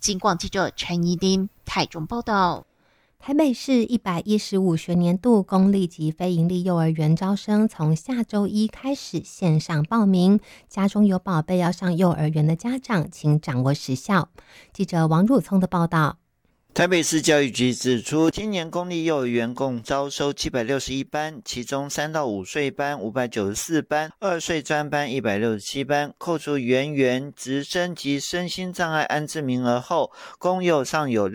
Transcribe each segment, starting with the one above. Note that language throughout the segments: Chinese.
警广记者陈怡琳台中报道。 台北市115学年度公立及非营利幼儿园招生从下周一开始线上报名，家中有宝贝要上幼儿园的家长请掌握时效。记者王汝聪的报道。 台北市教育局指出，今年公立幼儿园共招收761班，其中3到5岁班594班，2岁专班167班，扣除园员、直升及身心障碍安置名额后，公幼尚有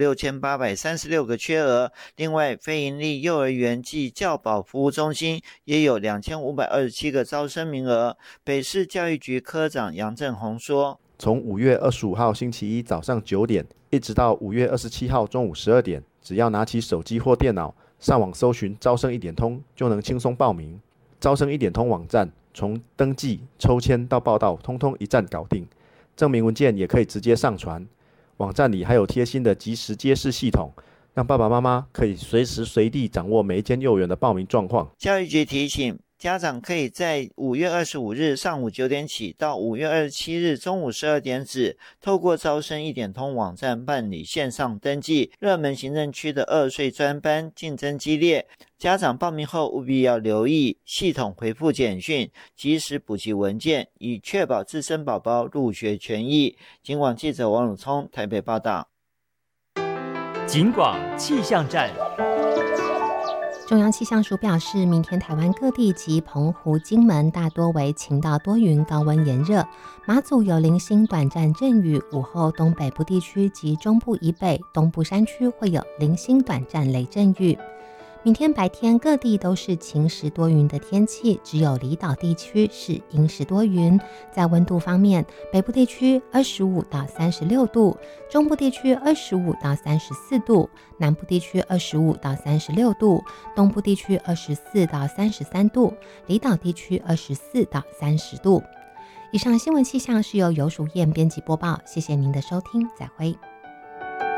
6836个缺额。另外，非营利幼儿园及教保服务中心也有2527个招生名额。北市教育局科长杨正宏说， 从5月25号星期一早上9点一直到5月27号中午12点，只要拿起手机或电脑上网搜寻招生一点通，就能轻松报名。招生一点通网站从登记、抽签到报到，通通一站搞定。证明文件也可以直接上传。网站里还有贴心的即时揭示系统，让爸爸妈妈可以随时随地掌握每一间幼儿园的报名状况。 教育局提醒，家长可以在5月25日上午9点起到5月27日中午12点止，透过招生一点通网站办理线上登记。热门行政区的2岁专班竞争激烈，家长报名后务必要留意系统回复简讯，及时补齐文件，以确保自身宝宝入学权益。警广记者王汝聪台北报道。 警广气象站。 中央气象署表示，明天台湾各地及澎湖、金门大多为晴到多云，高温炎热。马祖有零星短暂阵雨，午后东北部地区及中部以北、东部山区会有零星短暂雷阵雨。明天白天各地都是晴时多云的天气，只有离岛地区是阴时多云。在温度方面，北部地区25到36度，中部地区25到34度，南部地区25到36度，东部地区24到33度，离岛地区24到30度。以上新闻气象是由游淑燕编辑播报，谢谢您的收听，再会。